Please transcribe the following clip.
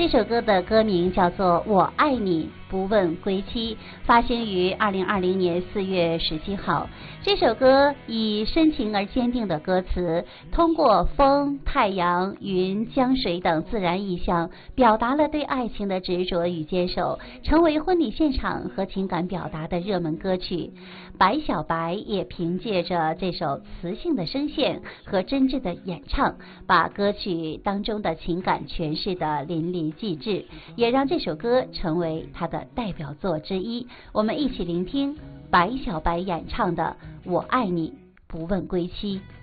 这首歌的歌名叫做《我爱你不问归期》，发行于2020年4月17号。这首歌以深情而坚定的歌词，通过风、太阳、云、江水等自然意象，表达了对爱情的执着与坚守，成为婚礼现场和情感表达的热门歌曲。白小白也凭借着这首磁性的声线和真挚的演唱，把歌曲当中的情感诠释得淋漓尽致，也让这首歌成为他的代表作之一。我们一起聆听白小白演唱的《我爱你不问归期》。